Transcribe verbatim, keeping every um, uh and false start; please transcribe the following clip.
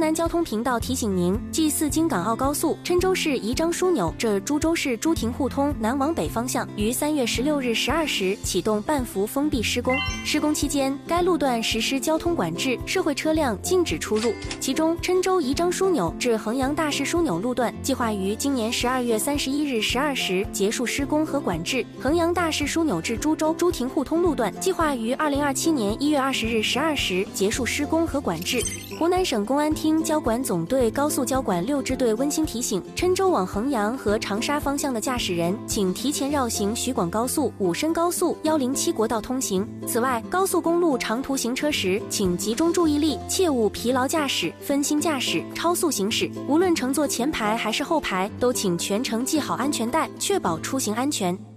南交通频道提醒您：G 四京港澳高速郴州市宜章枢纽至株洲市朱亭互通南往北方向于三月十六日十二时启动半幅封闭施工。施工期间，该路段实施交通管制，社会车辆禁止出入。其中，郴州宜章枢纽至衡阳大市枢纽路段计划于今年十二月三十一日十二时结束施工和管制；衡阳大市枢纽至株洲朱亭互通路段计划于二零二七年一月二十日十二时结束施工和管制。湖南省公安厅交管总队高速交管六支队温馨提醒：郴州往衡阳和长沙方向的驾驶人，请提前绕行徐广高速、武深高速、一零七国道通行。此外，高速公路长途行车时，请集中注意力，切勿疲劳驾驶、分心驾驶、超速行驶。无论乘坐前排还是后排，都请全程系好安全带，确保出行安全。